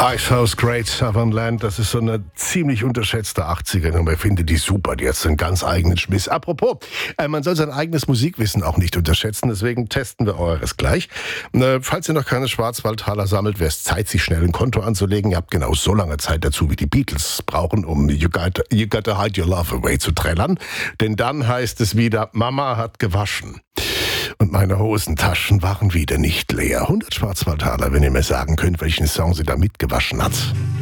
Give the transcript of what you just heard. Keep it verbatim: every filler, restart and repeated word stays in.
Icehouse Great Southern Land, das ist so eine ziemlich unterschätzte achtziger-Nummer. Ich finde die super, die hat so einen ganz eigenen Schmiss. Apropos, äh, man soll sein eigenes Musikwissen auch nicht unterschätzen, deswegen testen wir eures gleich. Äh, falls ihr noch keine Schwarzwaldtaler sammelt, wäre es Zeit, sich schnell ein Konto anzulegen. Ihr habt genau so lange Zeit dazu, wie die Beatles brauchen, um You Gotta, you gotta Hide Your Love Away zu trällern. Denn dann heißt es wieder, Mama hat gewaschen. Und meine Hosentaschen waren wieder nicht leer. hundert Schwarzwaldtaler, wenn ihr mir sagen könnt, welchen Song sie da mitgewaschen hat.